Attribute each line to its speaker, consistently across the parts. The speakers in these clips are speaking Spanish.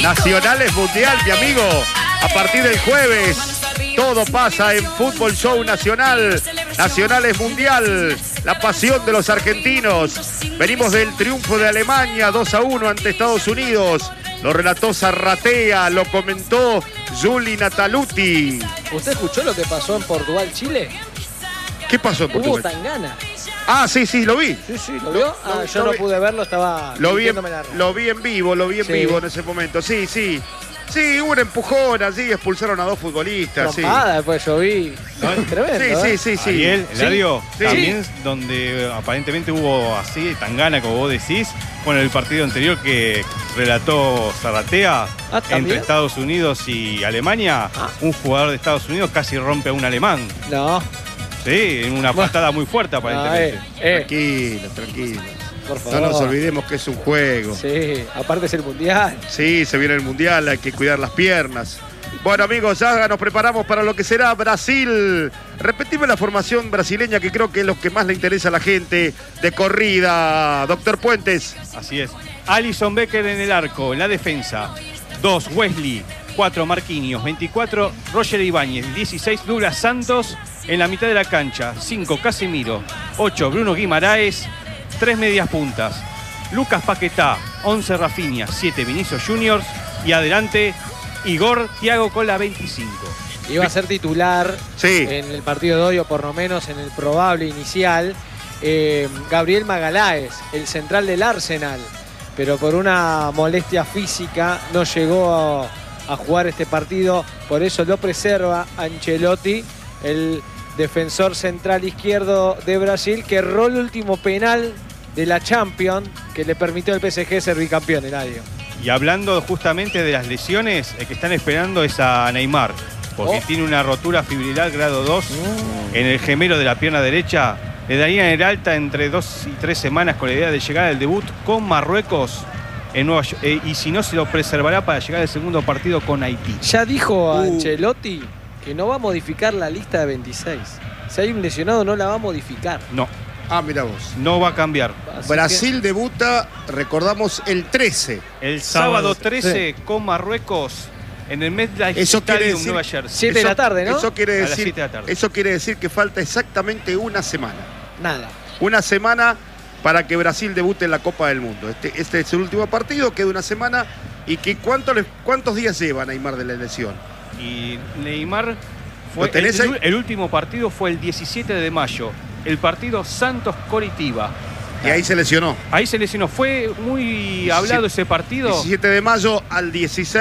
Speaker 1: Nacional es mundial, mi amigo. A partir del jueves, todo pasa en Fútbol Show Nacional. Nacional es mundial. La pasión de los argentinos. Venimos del triunfo de Alemania 2-1 ante Estados Unidos. Lo relató Zarratea, lo comentó Juli Nataluti.
Speaker 2: ¿Usted escuchó lo que pasó en Portugal, Chile?
Speaker 1: ¿Qué pasó en Portugal?
Speaker 2: Hubo tangana.
Speaker 1: Ah, sí, lo vi.
Speaker 2: Sí, ¿lo vio? Yo no pude verlo, estaba...
Speaker 1: Lo vi en vivo en ese momento. Sí, hubo un empujón allí, expulsaron a 2 futbolistas.
Speaker 2: Trompada, después yo vi. Tremendo,
Speaker 1: sí.
Speaker 3: Ariel, Eladio,
Speaker 1: sí.
Speaker 3: también donde aparentemente hubo así, tangana, como vos decís, bueno, el partido anterior que relató Zarratea entre Estados Unidos y Alemania, un jugador de Estados Unidos casi rompe a un alemán.
Speaker 2: No.
Speaker 3: Sí, en una patada muy fuerte aparentemente.
Speaker 1: Tranquilo.
Speaker 2: Por favor.
Speaker 1: No nos olvidemos que es un juego.
Speaker 2: Sí, aparte es el mundial.
Speaker 1: Sí, se viene el mundial, hay que cuidar las piernas. Bueno, amigos, ya nos preparamos para lo que será Brasil. Repetimos la formación brasileña, que creo que es lo que más le interesa a la gente de corrida. Doctor Puentes.
Speaker 3: Así es. Alisson Becker en el arco, en la defensa. 2, Wesley. 4, Marquinhos. 24, Roger Ibáñez. 16, Douglas Santos en la mitad de la cancha. 5, Casemiro. 8, Bruno Guimaraes. 3 medias puntas. Lucas Paquetá. 11, Rafinha. 7, Vinicius Juniors. Y adelante, Igor Thiago con la 25.
Speaker 2: Iba a ser titular en el partido de hoy, o por lo menos en el probable inicial, Gabriel Magaláes, el central del Arsenal. Pero por una molestia física no llegó a jugar este partido. Por eso lo preserva Ancelotti, el defensor central izquierdo de Brasil, que erró el último penal de la Champions que le permitió al PSG ser bicampeón, Eladio.
Speaker 3: Y hablando justamente de las lesiones, el que están esperando es a Neymar, porque tiene una rotura fibrilar grado 2 en el gemelo de la pierna derecha. Le darían el alta entre 2 y 3 semanas con la idea de llegar al debut con Marruecos en Nueva York, y si no, se lo preservará para llegar al segundo partido con Haití.
Speaker 2: Ya dijo Ancelotti que no va a modificar la lista de 26. Si hay un lesionado, no la va a modificar.
Speaker 3: No.
Speaker 1: Ah, mira vos.
Speaker 3: No va a cambiar.
Speaker 1: Brasil debuta, recordamos, el 13.
Speaker 3: El sábado 13 con Marruecos en el MetLife Stadium, Nueva Jersey.
Speaker 2: 7 de la tarde, ¿no?
Speaker 1: Eso quiere
Speaker 3: A las 7 de la tarde.
Speaker 1: Eso quiere decir que falta exactamente una semana.
Speaker 2: Nada.
Speaker 1: Una semana para que Brasil debute en la Copa del Mundo. Este es el último partido, queda una semana. ¿Y cuántos días lleva Neymar de la lesión?
Speaker 3: Y Neymar fue el último partido fue el 17 de mayo. El partido Santos-Coritiba.
Speaker 1: Y ahí se lesionó.
Speaker 3: Ahí se lesionó. Fue muy hablado ese partido.
Speaker 1: 17 de mayo al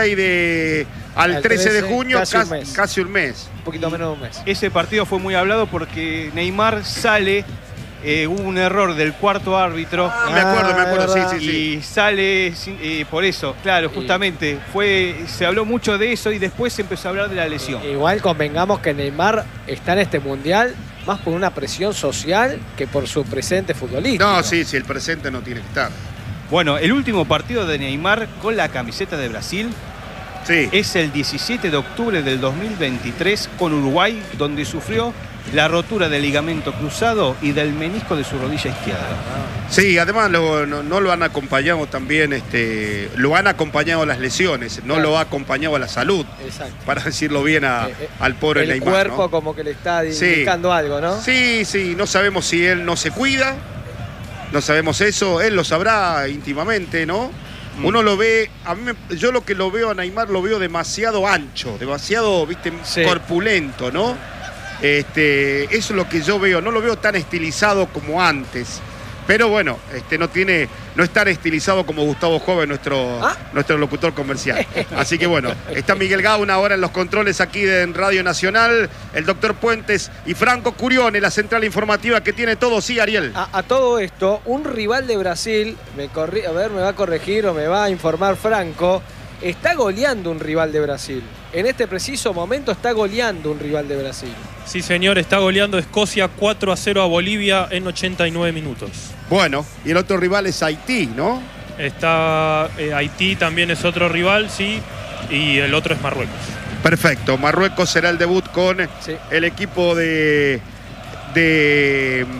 Speaker 1: 13 de junio, casi un mes.
Speaker 2: Un poquito menos de un mes.
Speaker 3: Ese partido fue muy hablado porque Neymar sale, hubo un error del cuarto árbitro.
Speaker 1: Me acuerdo, sí.
Speaker 3: Y sale por eso, claro, justamente. Se habló mucho de eso y después se empezó a hablar de la lesión.
Speaker 2: Igual convengamos que Neymar está en este mundial más por una presión social que por su presente futbolístico.
Speaker 1: No, sí, el presente no tiene que estar.
Speaker 3: Bueno, el último partido de Neymar con la camiseta de Brasil es el 17 de octubre del 2023 con Uruguay, donde sufrió la rotura del ligamento cruzado y del menisco de su rodilla izquierda.
Speaker 1: Sí, además no lo han acompañado también, lo han acompañado las lesiones, no lo ha acompañado a la salud.
Speaker 2: Exacto.
Speaker 1: Para decirlo bien al pobre Neymar.
Speaker 2: El cuerpo, ¿no? Como que le está indicando algo, ¿no?
Speaker 1: Sí, no sabemos si él no se cuida, no sabemos eso, él lo sabrá íntimamente, ¿no? Uno lo ve, yo lo que lo veo a Neymar lo veo demasiado ancho, demasiado, corpulento, ¿no? Eso es lo que yo veo, no lo veo tan estilizado como antes. Pero bueno, no es tan estilizado como Gustavo Joven, nuestro locutor comercial. Así que bueno, está Miguel Gauna ahora en los controles aquí en Radio Nacional, el doctor Puentes y Franco Curione, la central informativa que tiene todo. Sí, Ariel.
Speaker 2: A todo esto, un rival de Brasil, me va a corregir o me va a informar Franco, está goleando un rival de Brasil. En este preciso momento está goleando un rival de Brasil.
Speaker 4: Sí, señor, está goleando Escocia 4-0 a Bolivia en 89 minutos.
Speaker 1: Bueno, y el otro rival es Haití, ¿no?
Speaker 4: Está Haití, también es otro rival, sí, y el otro es Marruecos.
Speaker 1: Perfecto, Marruecos será el debut con el equipo de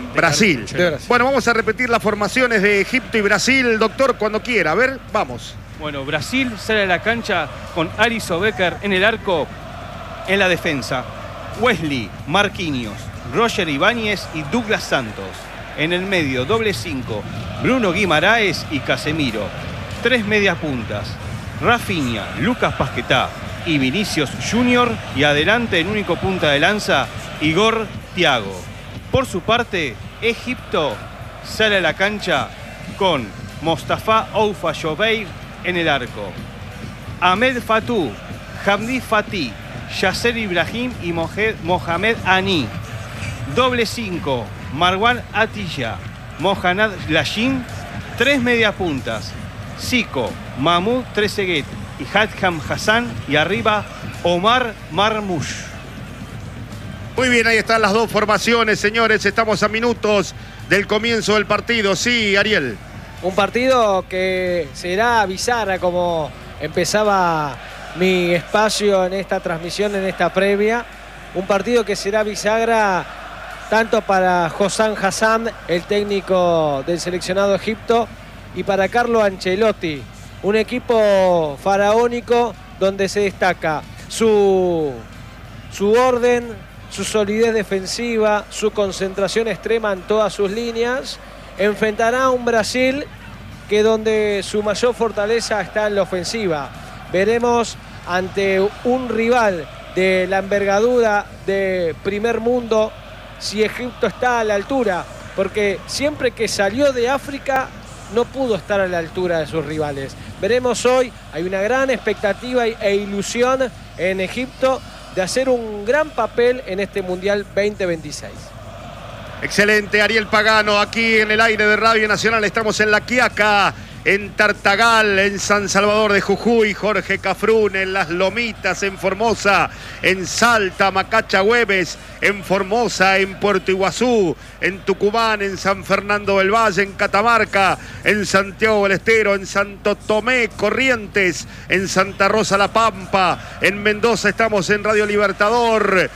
Speaker 1: Brasil. Bueno, vamos a repetir las formaciones de Egipto y Brasil, doctor, cuando quiera. A ver, vamos.
Speaker 3: Bueno, Brasil sale a la cancha con Alisson Becker en el arco. En la defensa, Wesley, Marquinhos, Roger Ibáñez y Douglas Santos. En el medio, doble 5, Bruno Guimaraes y Casemiro. 3 medias puntas, Rafinha, Lucas Paquetá y Vinicius Junior. Y adelante, el único punta de lanza, Igor Thiago. Por su parte, Egipto sale a la cancha con Mostafa Oufa Jobeir en el arco. Ahmed Fatou, Hamdi Fatih, Yasser Ibrahim y Mohamed Ani. Doble 5, Marwan Atilla, Mohamed Lashin. 3 mediapuntas, Zico, Mahmoud Trezeguet y Hadham Hassan. Y arriba, Omar Marmoush.
Speaker 1: Muy bien, ahí están las dos formaciones, señores. Estamos a minutos del comienzo del partido. Sí, Ariel.
Speaker 2: Un partido que será bisagra, como empezaba mi espacio en esta transmisión, en esta previa. Un partido que será bisagra tanto para Hossam Hassan, el técnico del seleccionado Egipto, y para Carlo Ancelotti. Un equipo faraónico donde se destaca su orden, su solidez defensiva, su concentración extrema en todas sus líneas. Enfrentará a un Brasil que donde su mayor fortaleza está en la ofensiva. Veremos ante un rival de la envergadura de primer mundo si Egipto está a la altura, porque siempre que salió de África no pudo estar a la altura de sus rivales. Veremos hoy, hay una gran expectativa e ilusión en Egipto de hacer un gran papel en este Mundial 2026.
Speaker 1: Excelente, Ariel Pagano, aquí en el aire de Radio Nacional. Estamos en La Quiaca, en Tartagal, en San Salvador de Jujuy, Jorge Cafrún, en Las Lomitas, en Formosa, en Salta, Macachahueves, en Formosa, en Puerto Iguazú, en Tucumán, en San Fernando del Valle, en Catamarca, en Santiago del Estero, en Santo Tomé, Corrientes, en Santa Rosa La Pampa, en Mendoza estamos en Radio Libertador,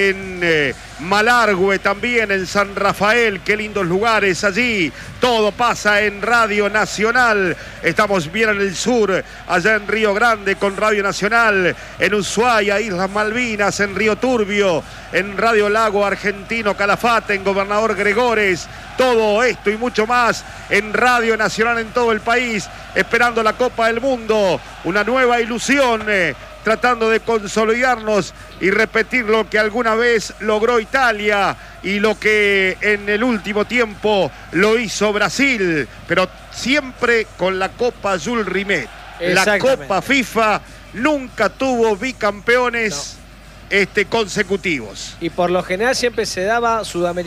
Speaker 1: en Malargüe también, en San Rafael, qué lindos lugares allí. Todo pasa en Radio Nacional. Estamos bien en el sur, allá en Río Grande con Radio Nacional, en Ushuaia, Islas Malvinas, en Río Turbio, en Radio Lago Argentino Calafate, en Gobernador Gregores. Todo esto y mucho más en Radio Nacional en todo el país, esperando la Copa del Mundo, una nueva ilusión, tratando de consolidarnos y repetir lo que alguna vez logró Italia y lo que en el último tiempo lo hizo Brasil, pero siempre con la Copa Jules Rimet. La Copa FIFA nunca tuvo bicampeones consecutivos.
Speaker 2: Y por lo general siempre se daba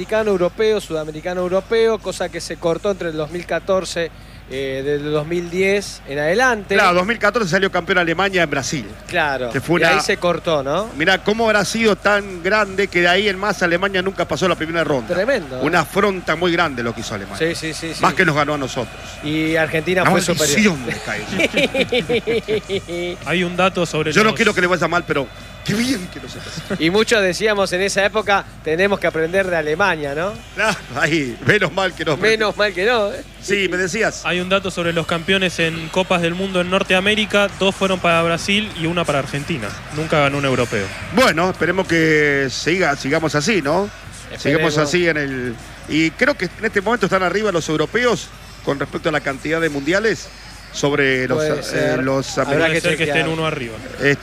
Speaker 2: sudamericano-europeo, cosa que se cortó entre el 2014 del 2010 en adelante.
Speaker 1: Claro, 2014 salió campeón Alemania en Brasil.
Speaker 2: Claro,
Speaker 1: que fue
Speaker 2: y ahí se cortó, ¿no?
Speaker 1: Mirá cómo habrá sido tan grande que de ahí en más Alemania nunca pasó la primera ronda.
Speaker 2: Tremendo.
Speaker 1: Una afronta muy grande lo que hizo Alemania.
Speaker 2: Sí.
Speaker 1: Más que nos ganó a nosotros.
Speaker 2: Y Argentina fue superior.
Speaker 4: Hay un dato sobre
Speaker 1: Yo no quiero que le vaya mal, pero qué bien que lo sepas.
Speaker 2: Y muchos decíamos en esa época, tenemos que aprender de Alemania, ¿no?
Speaker 1: Ahí, menos mal que no.
Speaker 2: Menos mal que no.
Speaker 1: Sí, me decías.
Speaker 4: Hay un dato sobre los campeones en Copas del Mundo en Norteamérica. 2 fueron para Brasil y 1 para Argentina. Nunca ganó un europeo.
Speaker 1: Bueno, esperemos que sigamos así, ¿no? Sigamos así en el... Y creo que en este momento están arriba los europeos con respecto a la cantidad de mundiales sobre los americanos.
Speaker 4: Habrá que ser que estén uno arriba.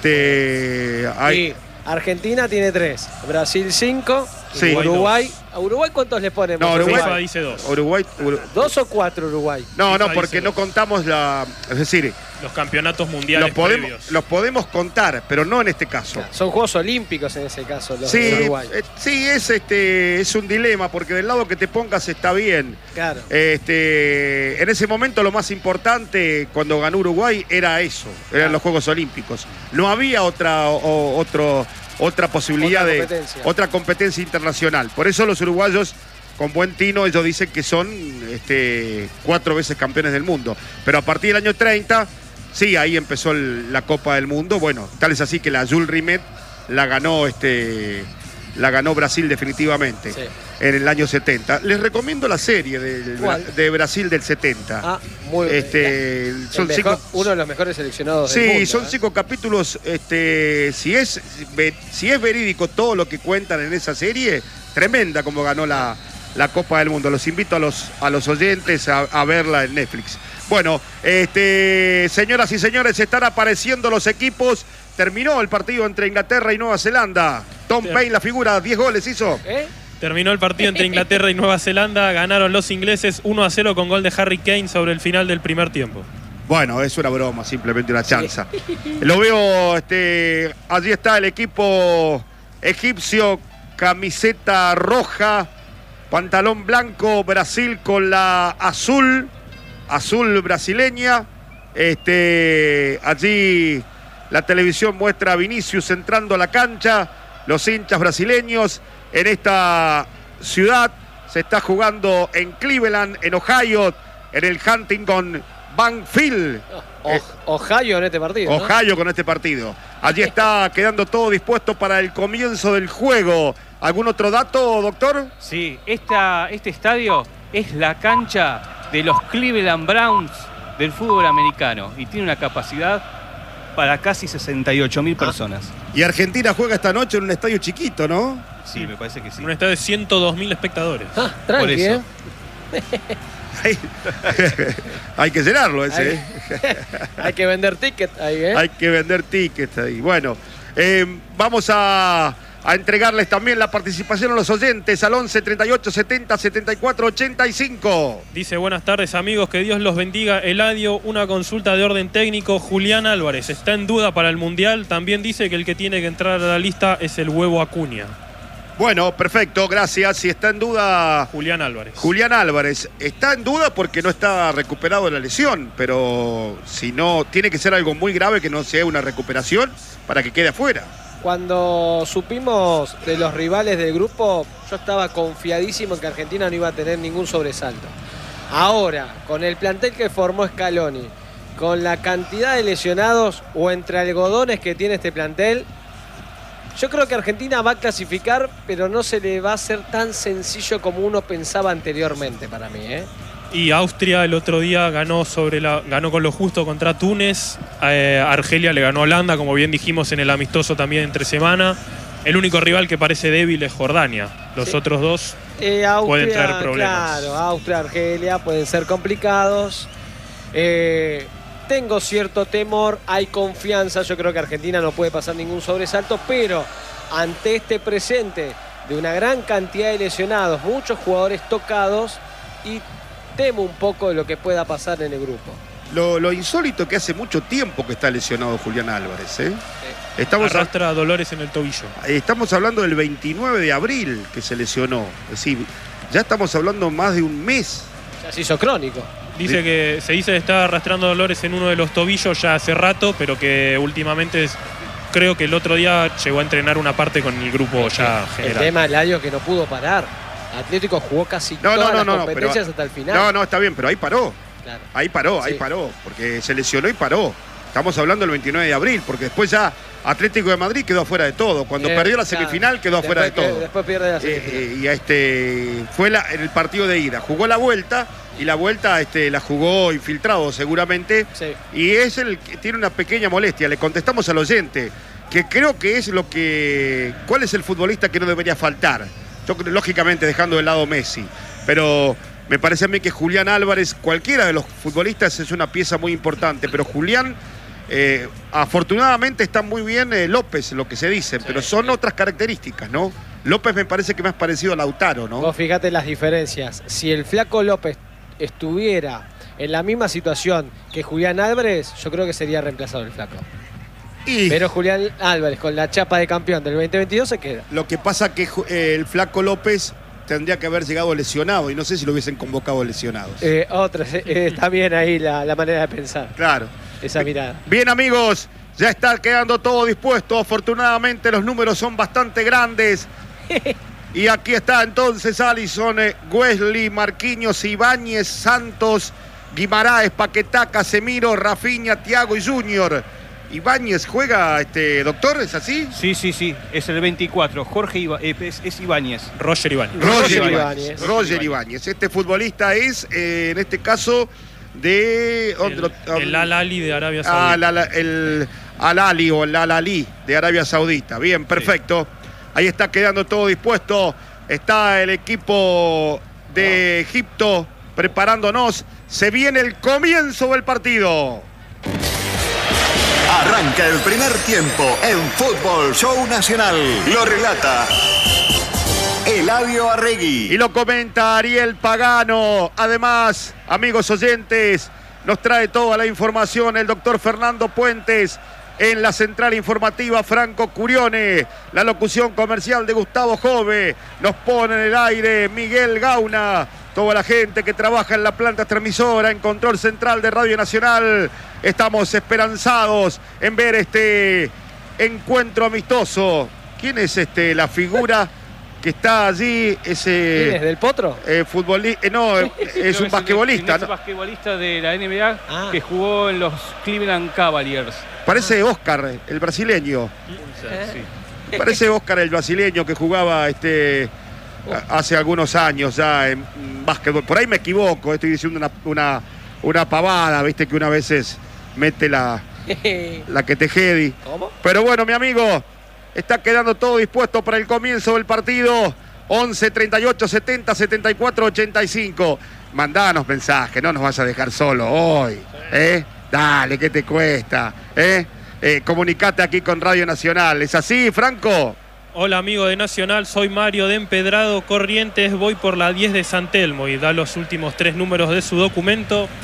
Speaker 2: Y Argentina tiene 3, Brasil 5,
Speaker 1: sí.
Speaker 2: Uruguay. ¿A Uruguay cuántos le ponemos?
Speaker 1: No, Uruguay
Speaker 4: FIFA dice 2.
Speaker 1: Uruguay,
Speaker 2: 2 o 4 Uruguay.
Speaker 1: No, porque no contamos es decir,
Speaker 4: los campeonatos mundiales previos.
Speaker 1: Los podemos contar, pero no en este caso.
Speaker 2: Claro, son Juegos Olímpicos en ese caso los
Speaker 1: sí,
Speaker 2: de Uruguay.
Speaker 1: Sí, es un dilema, porque del lado que te pongas está bien.
Speaker 2: Claro.
Speaker 1: En ese momento lo más importante cuando ganó Uruguay era eso, eran los Juegos Olímpicos. No había otra posibilidad otra competencia internacional. Por eso los uruguayos, con buen tino, ellos dicen que son 4 veces campeones del mundo. Pero a partir del año 30, sí, ahí empezó la Copa del Mundo. Bueno, tal es así que la Jules Rimet la ganó la ganó Brasil definitivamente en el año 70. Les recomiendo la serie de Brasil del 70.
Speaker 2: Muy
Speaker 1: son
Speaker 2: uno de los mejores seleccionados del mundo.
Speaker 1: Sí, son 5 capítulos. Si es verídico todo lo que cuentan en esa serie, tremenda como ganó la Copa del Mundo. Los invito a los oyentes a verla en Netflix. Bueno, señoras y señores, están apareciendo los equipos. Terminó el partido entre Inglaterra y Nueva Zelanda. Tom Paine, la figura, 10 goles hizo.
Speaker 4: Terminó el partido entre Inglaterra y Nueva Zelanda. Ganaron los ingleses 1-0 con gol de Harry Kane sobre el final del primer tiempo.
Speaker 1: Bueno, es una broma, simplemente una chanza. Lo veo, allí está el equipo egipcio, camiseta roja, pantalón blanco, Brasil con la azul brasileña. Allí la televisión muestra a Vinicius entrando a la cancha, los hinchas brasileños en esta ciudad. Se está jugando en Cleveland, en Ohio, en el Huntington Banfield.
Speaker 2: Ohio en este partido.
Speaker 1: Ohio, ¿no? Con este partido. Allí está quedando todo dispuesto para el comienzo del juego. ¿Algún otro dato, doctor?
Speaker 3: Sí, este estadio es la cancha de los Cleveland Browns del fútbol americano y tiene una capacidad para casi 68.000 personas.
Speaker 1: Y Argentina juega esta noche en un estadio chiquito, ¿no?
Speaker 3: Sí, me parece que sí.
Speaker 4: Un estadio de 102.000 espectadores.
Speaker 2: Tranqui,
Speaker 3: por eso.
Speaker 1: Hay que llenarlo ese.
Speaker 2: Hay que vender tickets ahí,
Speaker 1: Hay que vender tickets ahí. Bueno, vamos a entregarles también la participación a los oyentes al 11 38 70 74 85.
Speaker 4: Dice: buenas tardes, amigos, que Dios los bendiga. Eladio, una consulta de orden técnico. Julián Álvarez está en duda para el Mundial. También dice que el que tiene que entrar a la lista es el Huevo Acuña.
Speaker 1: Bueno, perfecto, gracias. Si está en duda
Speaker 4: Julián Álvarez.
Speaker 1: Julián Álvarez está en duda porque no está recuperado de la lesión, pero si no, tiene que ser algo muy grave que no sea una recuperación para que quede afuera.
Speaker 2: Cuando supimos de los rivales del grupo, yo estaba confiadísimo en que Argentina no iba a tener ningún sobresalto. Ahora, con el plantel que formó Scaloni, con la cantidad de lesionados o entre algodones que tiene este plantel, yo creo que Argentina va a clasificar, pero no se le va a hacer tan sencillo como uno pensaba anteriormente para mí,
Speaker 4: Y Austria el otro día ganó con lo justo contra Túnez. Argelia le ganó a Holanda, como bien dijimos en el amistoso también entre semana. El único rival que parece débil es Jordania. Los otros dos pueden traer problemas.
Speaker 2: Claro, Austria, Argelia pueden ser complicados. Tengo cierto temor, hay confianza. Yo creo que Argentina no puede pasar ningún sobresalto, pero ante este presente de una gran cantidad de lesionados, muchos jugadores tocados, y temo un poco de lo que pueda pasar en el grupo.
Speaker 1: Lo insólito que hace mucho tiempo que está lesionado Julián Álvarez,
Speaker 2: Sí.
Speaker 4: Arrastra dolores en el tobillo.
Speaker 1: Estamos hablando del 29 de abril que se lesionó. Es decir, ya estamos hablando más de un mes.
Speaker 2: Ya se hizo crónico.
Speaker 4: Dice que se dice que está arrastrando dolores en uno de los tobillos ya hace rato, pero que últimamente creo que el otro día llegó a entrenar una parte con el grupo ya general.
Speaker 2: El tema, Eladio, que no pudo parar. Atlético jugó casi todas las competencias hasta el final.
Speaker 1: No, está bien, pero ahí paró.
Speaker 2: Claro.
Speaker 1: Ahí paró, porque se lesionó y paró. Estamos hablando del 29 de abril, porque después ya Atlético de Madrid quedó afuera de todo. Cuando perdió la semifinal quedó afuera de todo.
Speaker 2: Después pierde la semifinal.
Speaker 1: Y fue en el partido de ida. Jugó la vuelta, y la vuelta la jugó infiltrado seguramente.
Speaker 2: Sí.
Speaker 1: Y es el que tiene una pequeña molestia. Le contestamos al oyente, que creo que es ¿cuál es el futbolista que no debería faltar? Yo, lógicamente, dejando de lado Messi. Pero me parece a mí que Julián Álvarez, cualquiera de los futbolistas, es una pieza muy importante. Pero Julián, afortunadamente, está muy bien López, lo que se dice. Pero son otras características, ¿no? López me parece que más parecido a Lautaro, ¿no?
Speaker 2: Vos fíjate las diferencias. Si el Flaco López estuviera en la misma situación que Julián Álvarez, yo creo que sería reemplazado el Flaco. Pero Julián Álvarez, con la chapa de campeón del 2022, se queda.
Speaker 1: Lo que pasa que el Flaco López tendría que haber llegado lesionado, y no sé si lo hubiesen convocado lesionados.
Speaker 2: Está bien ahí la manera de pensar.
Speaker 1: Claro.
Speaker 2: Esa mirada.
Speaker 1: Bien, amigos, ya está quedando todo dispuesto. Afortunadamente los números son bastante grandes. Y aquí está entonces Alisson, Wesley, Marquinhos, Ibáñez, Santos, Guimaraes, Paquetá, Casemiro, Rafinha, Thiago y Junior. Ibáñez juega, doctor, ¿es así?
Speaker 3: Sí, es el 24. Jorge es Ibáñez.
Speaker 4: Roger Ibáñez.
Speaker 1: Roger Ibáñez. Este futbolista es, en este caso, de...
Speaker 4: El Al-Ahly de Arabia Saudita.
Speaker 1: El Al-Ahly o el Al-Ahly de Arabia Saudita. Bien, perfecto. Ahí está quedando todo dispuesto. Está el equipo de Egipto preparándonos. Se viene el comienzo del partido.
Speaker 5: Arranca el primer tiempo en Fútbol Show Nacional. Lo relata Eladio Arregui.
Speaker 1: Y lo comenta Ariel Pagano. Además, amigos oyentes, nos trae toda la información el doctor Fernando Puentes. En la central informativa, Franco Curione. La locución comercial de Gustavo Jove. Nos pone en el aire Miguel Gauna. Toda la gente que trabaja en la planta transmisora, en control central de Radio Nacional. Estamos esperanzados en ver este encuentro amistoso. ¿Quién es la figura que está allí?
Speaker 2: ¿Quién es, del Potro?
Speaker 1: Futbolista, no, es un basquetbolista.
Speaker 3: Es un basquetbolista de la NBA que jugó en los Cleveland Cavaliers.
Speaker 1: Parece Oscar, el brasileño.
Speaker 3: Sí.
Speaker 1: Parece Oscar, el brasileño que jugaba hace algunos años ya en básquetbol. Por ahí me equivoco, estoy diciendo una pavada, viste que una veces mete la que te jedi.
Speaker 2: ¿Cómo?
Speaker 1: Pero bueno, mi amigo, está quedando todo dispuesto para el comienzo del partido. 11 38 70 74 85. Mandanos mensaje, no nos vas a dejar solo hoy. Dale, ¿qué te cuesta? Comunicate aquí con Radio Nacional. ¿Es así, Franco?
Speaker 4: Hola, amigo de Nacional, soy Mario de Empedrado, Corrientes, voy por la 10 de San Telmo y da los últimos 3 números de su documento.